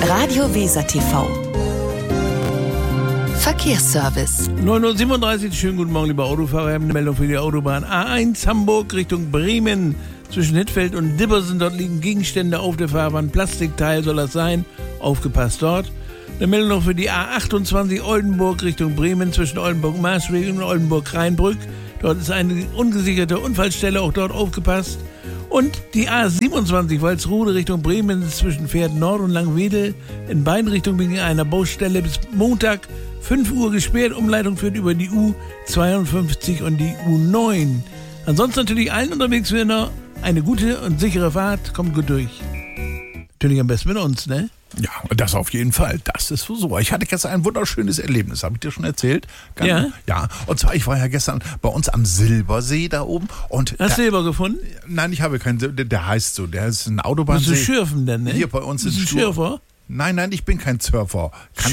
Radio Weser TV. Verkehrsservice. 9:37 Uhr, schönen guten Morgen, liebe Autofahrer. Wir haben eine Meldung für die Autobahn A1 Hamburg Richtung Bremen. Zwischen Hittfeld und Dibbersen, dort liegen Gegenstände auf der Fahrbahn. Plastikteil soll das sein. Aufgepasst dort. Eine Meldung noch für die A28 Oldenburg Richtung Bremen zwischen Oldenburg-Maßweg und Oldenburg-Rheinbrück. Dort ist eine ungesicherte Unfallstelle, auch dort aufgepasst. Und die A27 Walsrode Richtung Bremen zwischen Pferd Nord und Langwedel in beiden Richtungen wegen einer Baustelle bis Montag 5 Uhr gesperrt. Umleitung führt über die U52 und die U9. Ansonsten natürlich allen unterwegs wieder eine gute und sichere Fahrt. Kommt gut durch. Natürlich am besten mit uns, ne? Ja, das auf jeden Fall. Das ist so. Ich hatte gestern ein wunderschönes Erlebnis. Habe ich dir schon erzählt? Ja. Ja. Und zwar, ich war ja gestern bei uns am Silbersee da oben. Und Hast du Silber gefunden? Nein, ich habe keinen Silber. Der heißt so. Der ist ein Autobahnsee. Bist du schürfen denn, ne? Hier bei uns ist ein Schürfer? Nein, ich bin kein Surfer.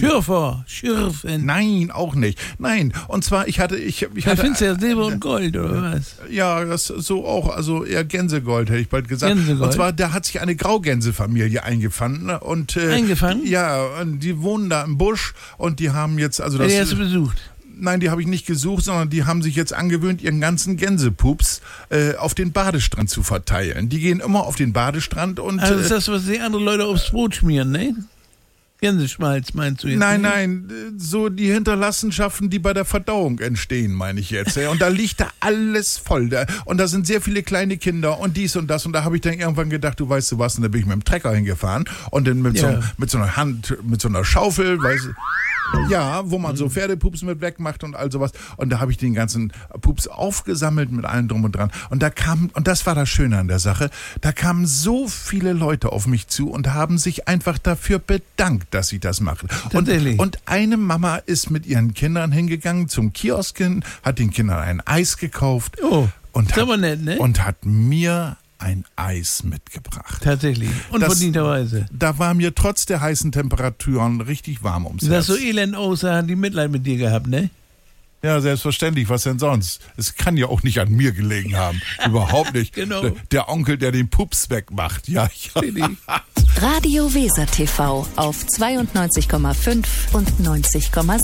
Schürfen. Nein, auch nicht. Nein, und zwar, ich hatte... Da findest du ja Silber und Gold, oder was? Ja, das so auch, also eher Gänsegold, hätte ich bald gesagt. Gänsegold. Und zwar, da hat sich eine Graugänsefamilie eingefangen. Und, eingefangen? Ja, und die wohnen da im Busch und die haben jetzt... also die hast du besucht? Nein, die habe ich nicht gesucht, sondern die haben sich jetzt angewöhnt, ihren ganzen Gänsepups auf den Badestrand zu verteilen. Die gehen immer auf den Badestrand und... Also ist das, was die anderen Leute aufs Brot schmieren, ne? Gänseschmalz meinst du jetzt? Nein, so die Hinterlassenschaften, die bei der Verdauung entstehen, meine ich jetzt. Und da liegt da alles voll. Und da sind sehr viele kleine Kinder und dies und das. Und da habe ich dann irgendwann gedacht, du weißt du was, und da bin ich mit dem Trecker hingefahren und dann mit so einer Hand, mit so einer Schaufel, weißt du, ja, wo man so Pferdepups mit wegmacht und all sowas. Und da habe ich den ganzen Pups aufgesammelt mit allem drum und dran. Und das war das Schöne an der Sache, da kamen so viele Leute auf mich zu und haben sich einfach dafür bedankt, dass ich das mache. Und eine Mama ist mit ihren Kindern hingegangen zum Kiosk hin, hat den Kindern ein Eis gekauft und hat mir ein Eis mitgebracht. Tatsächlich. Unverdienterweise. Da war mir trotz der heißen Temperaturen richtig warm ums Herz. Das so elend aussah, hat die Mitleid mit dir gehabt, ne? Ja, selbstverständlich. Was denn sonst? Es kann ja auch nicht an mir gelegen haben. Überhaupt nicht. Genau. Der Onkel, der den Pups wegmacht. Ja. Radio Weser TV auf 92,5 und 90,6.